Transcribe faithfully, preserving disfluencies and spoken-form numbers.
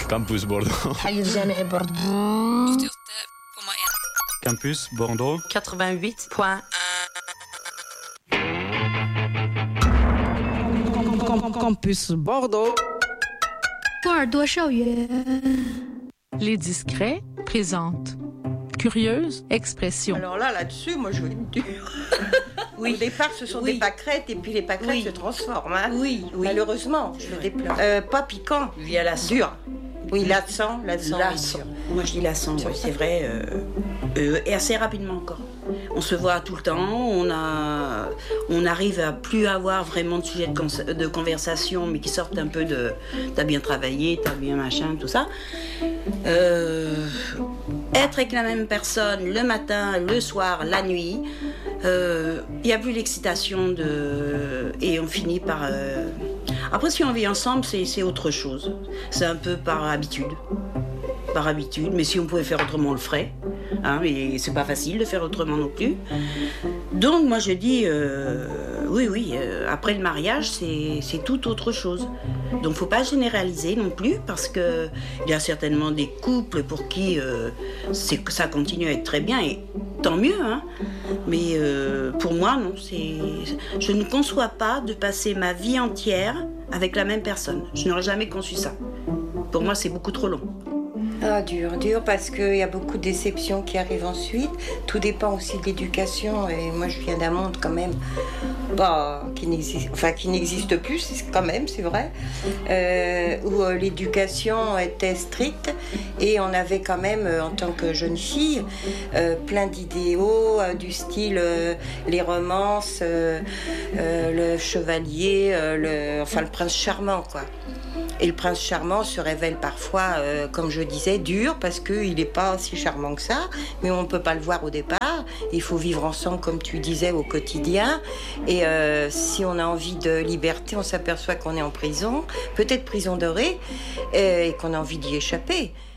Campus Bordeaux. الحي الجامعي بوردو. Campus Bordeaux. quatre-vingt-huit point un. Campus Bordeaux. 波尔多校园 Les discrets présentent Curieuse expression. Alors là, là-dessus, moi je veux être dure. Oui. Au départ, ce sont Oui. des pâquerettes et puis les pâquerettes Oui. se transforment. Hein. Oui, oui. Malheureusement, je le déplore. Euh, pas piquant, Il y a la sang. dur. Oui, lassant, lassant. Lassant. Moi je dis lassant, ouais, c'est vrai. Euh, euh, et assez rapidement encore. On se voit tout le temps, on, a, on arrive à plus avoir vraiment de sujet de, cons- de conversation, mais qui sortent un peu de t'as bien travaillé, t'as bien machin, tout ça. Euh, être avec la même personne le matin, le soir, la nuit, il euh, n'y a plus l'excitation de... et on finit par... Euh... Après, si on vit ensemble, c'est, c'est autre chose. C'est un peu par habitude. Par habitude, mais si on pouvait faire autrement, on le ferait. Hein, mais c'est pas facile de faire autrement non plus. Donc moi je dis, euh, oui, oui, euh, après le mariage, c'est, c'est tout autre chose. Donc faut pas généraliser non plus, parce que il y a certainement des couples pour qui euh, c'est, ça continue à être très bien, et tant mieux. Hein. Mais euh, pour moi, non, c'est, je ne conçois pas de passer ma vie entière avec la même personne. Je n'aurais jamais conçu ça. Pour moi, c'est beaucoup trop long. Ah, dur, dur, parce qu'il y a beaucoup de déceptions qui arrivent ensuite. Tout dépend aussi de l'éducation. Et moi, je viens d'un monde quand même bah, qui n'existe, enfin, qui n'existe plus, c'est- quand même, c'est vrai, euh, où euh, l'éducation était stricte et on avait quand même, euh, en tant que jeune fille, euh, plein d'idéaux euh, du style euh, les romances, euh, euh, le chevalier, euh, le, enfin le prince charmant, quoi. Et le prince charmant se révèle parfois, euh, comme je disais, dur, parce qu'il n'est pas si charmant que ça, mais on ne peut pas le voir au départ. Il faut vivre ensemble, comme tu disais, au quotidien. Et euh, si on a envie de liberté, on s'aperçoit qu'on est en prison, peut-être prison dorée, euh, et qu'on a envie d'y échapper.